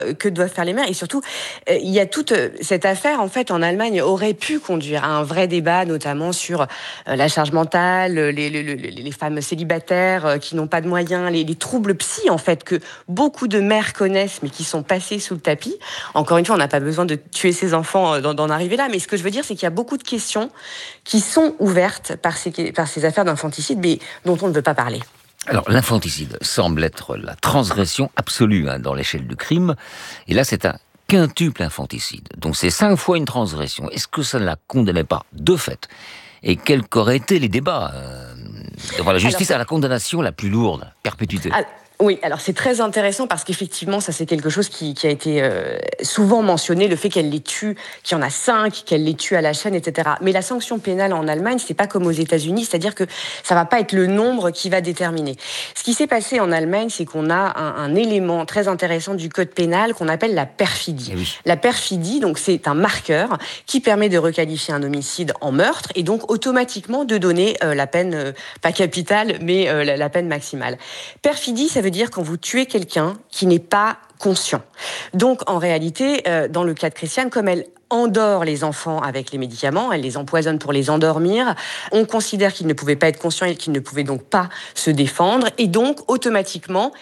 que doivent faire les mères. Et surtout, il y a toute cette affaire, en fait, en Allemagne, aurait pu conduire à un vrai débat, notamment sur la charge mentale, les femmes célibataires qui n'ont pas de moyens, les troubles psy, en fait, que beaucoup de mères connaissent, mais qui sont passés sous le tapis. Encore une fois, on n'a pas besoin de tuer ses enfants d'en arriver là, mais ce que je veux dire, c'est qu'il y a beaucoup de questions qui sont ouvertes par ces affaires d'infanticide, mais dont on ne veut pas parler. Alors, l'infanticide semble être la transgression absolue dans l'échelle du crime. Et là, c'est un quintuple infanticide. Donc, c'est 5 fois une transgression. Est-ce que ça ne la condamnait pas de fait? Et quels qu'auraient été les débats devant la justice à la condamnation la plus lourde, perpétuité? Oui, alors c'est très intéressant parce qu'effectivement, ça c'est quelque chose qui a été souvent mentionné, le fait qu'elle les tue, qu'il y en a 5, qu'elle les tue à la chaîne, etc. Mais la sanction pénale en Allemagne, c'est pas comme aux États-Unis, c'est-à-dire que ça va pas être le nombre qui va déterminer. Ce qui s'est passé en Allemagne, c'est qu'on a un élément très intéressant du code pénal qu'on appelle la perfidie. Oui. La perfidie, donc c'est un marqueur qui permet de requalifier un homicide en meurtre et donc automatiquement de donner la peine, pas capitale, mais la peine maximale. Perfidie, ça veut dire quand vous tuez quelqu'un qui n'est pas conscient. Donc, en réalité, dans le cas de Christiane, comme elle endort les enfants avec les médicaments, elle les empoisonne pour les endormir, on considère qu'il ne pouvait pas être conscient et qu'il ne pouvait donc pas se défendre, et donc, automatiquement,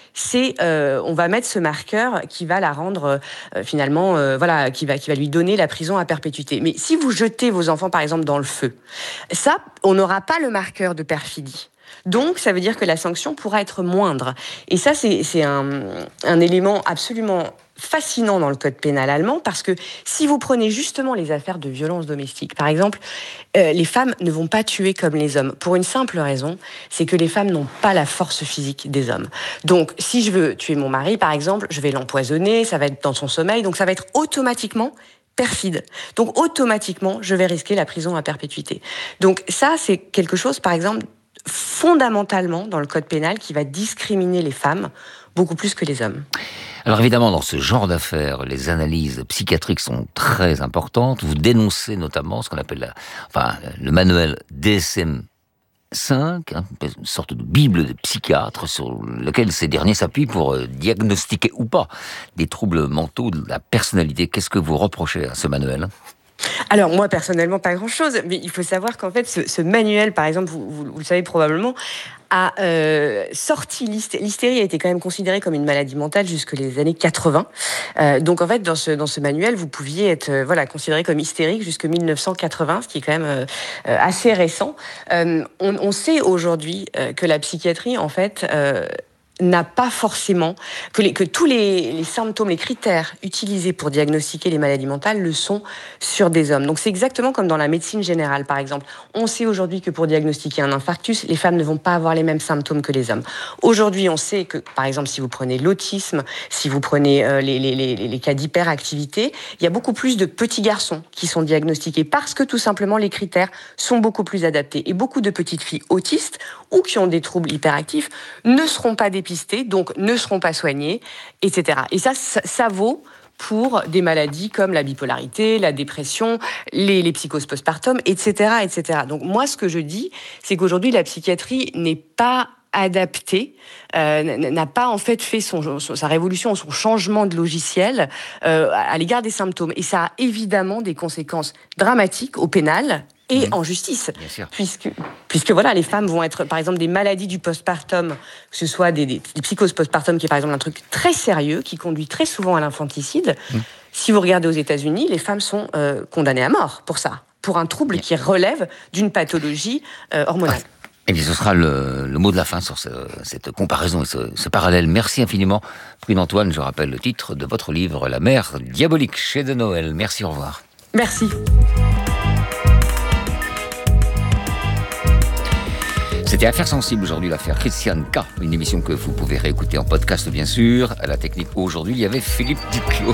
on va mettre ce marqueur qui va la rendre, finalement, qui va lui donner la prison à perpétuité. Mais si vous jetez vos enfants, par exemple, dans le feu, ça, on n'aura pas le marqueur de perfidie. Donc, ça veut dire que la sanction pourra être moindre. Et ça, c'est un élément absolument fascinant dans le code pénal allemand, parce que si vous prenez justement les affaires de violence domestique, par exemple, les femmes ne vont pas tuer comme les hommes, pour une simple raison, c'est que les femmes n'ont pas la force physique des hommes. Donc, si je veux tuer mon mari, par exemple, je vais l'empoisonner, ça va être dans son sommeil, donc ça va être automatiquement perfide. Donc, automatiquement, je vais risquer la prison à perpétuité. Donc, ça, c'est quelque chose, par exemple, fondamentalement dans le code pénal qui va discriminer les femmes beaucoup plus que les hommes. Alors évidemment, dans ce genre d'affaires, les analyses psychiatriques sont très importantes. Vous dénoncez notamment ce qu'on appelle le manuel DSM-5, une sorte de bible des psychiatres sur lequel ces derniers s'appuient pour diagnostiquer ou pas des troubles mentaux de la personnalité. Qu'est-ce que vous reprochez à ce manuel ? Alors moi personnellement pas grand-chose, mais il faut savoir qu'en fait ce manuel, par exemple, vous le savez probablement, a sorti l'hystérie a été quand même considérée comme une maladie mentale jusque les années 80. Donc en fait dans ce manuel vous pouviez être considéré comme hystérique jusque 1980, ce qui est quand même assez récent. On sait aujourd'hui que la psychiatrie en fait n'a pas forcément que tous les symptômes, les critères utilisés pour diagnostiquer les maladies mentales le sont sur des hommes. Donc c'est exactement comme dans la médecine générale, par exemple. On sait aujourd'hui que pour diagnostiquer un infarctus, les femmes ne vont pas avoir les mêmes symptômes que les hommes. Aujourd'hui, on sait que, par exemple, si vous prenez l'autisme, si vous prenez les cas d'hyperactivité, il y a beaucoup plus de petits garçons qui sont diagnostiqués parce que tout simplement les critères sont beaucoup plus adaptés. Et beaucoup de petites filles autistes ou qui ont des troubles hyperactifs ne seront pas dépistés, donc ne seront pas soignés, etc. Et ça vaut pour des maladies comme la bipolarité, la dépression, les psychoses postpartum, etc., etc. Donc moi, ce que je dis, c'est qu'aujourd'hui, la psychiatrie n'est pas adaptée, n'a pas en fait fait sa révolution, son changement de logiciel à l'égard des symptômes. Et ça a évidemment des conséquences dramatiques au pénal et en justice, puisque voilà, les femmes vont être, par exemple, des maladies du postpartum, que ce soit des psychoses postpartum, qui est par exemple un truc très sérieux, qui conduit très souvent à l'infanticide. Si vous regardez aux États-Unis, les femmes sont condamnées à mort pour ça, pour un trouble qui relève d'une pathologie hormonale. Eh bien, ce sera le mot de la fin sur cette comparaison et ce parallèle. Merci infiniment, Prud'Antoine Antoine. Je rappelle le titre de votre livre, La mère diabolique, chez De Noël. Merci, au revoir. Merci. C'était Affaires sensibles aujourd'hui, l'affaire Christiane K. Une émission que vous pouvez réécouter en podcast, bien sûr. À la technique aujourd'hui, il y avait Philippe Duclos.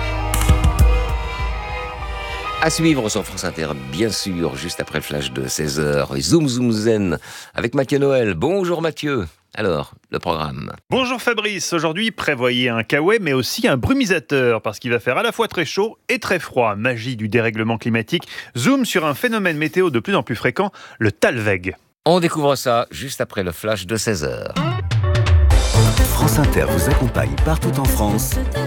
À suivre sur France Inter, bien sûr, juste après le flash de 16h. Zoom Zoom Zen avec Mathieu Noël. Bonjour Mathieu. Alors, le programme. Bonjour Fabrice. Aujourd'hui, prévoyez un kawaii, mais aussi un brumisateur, parce qu'il va faire à la fois très chaud et très froid. Magie du dérèglement climatique. Zoom sur un phénomène météo de plus en plus fréquent, le Talweg. On découvre ça juste après le flash de 16h. France Inter vous accompagne partout en France